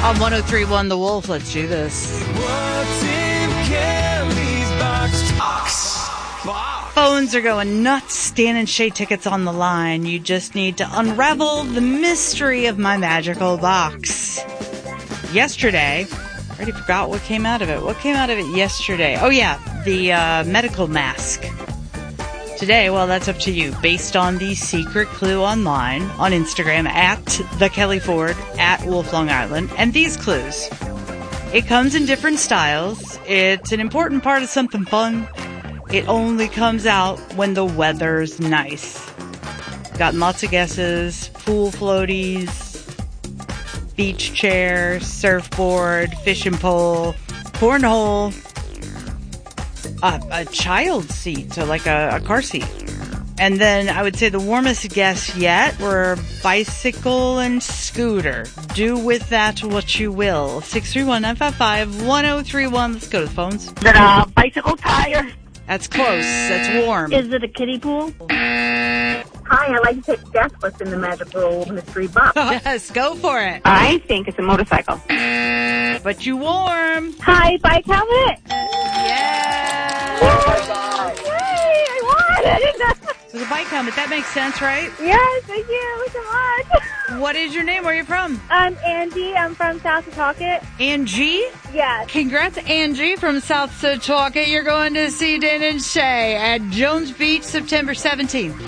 On 103.1 The Wolf, let's do this. What's in Kelly's box? Phones are going nuts. Stan and Shay tickets on the line. You just need to unravel the mystery of my magical box. Yesterday, I already forgot what came out of it. What came out of it yesterday? Oh, yeah, the medical mask. Today, well, that's up to you. Based on the secret clue online on Instagram at The Kelly Ford at Wolf Long Island. And these clues. It comes in different styles. It's an important part of something fun. It only comes out when the weather's nice. Gotten lots of guesses. Pool floaties, beach chair, surfboard, fishing pole, cornhole, a child seat, so like a car seat. And then I would say the warmest guess yet were bicycle and scooter. Do with that what you will. 631-955-1031. Let's go to the phones. Is it a bicycle tire? That's close. That's warm. Is it a kiddie pool? Hi, I'd like to take Jasper's in the magical mystery box. Yes, go for it. I think it's a motorcycle. But you warm. Hi, bike helmet. Yeah. Oh my God. Yay, I won. I didn't know. So the bike helmet, that makes sense, right? Yes, thank you so much. What is your name? Where are you from? I'm Angie. I'm from South Setauket. Angie? Yes. Congrats, Angie from South Setauket. You're going to see Dan and Shay at Jones Beach September 17th.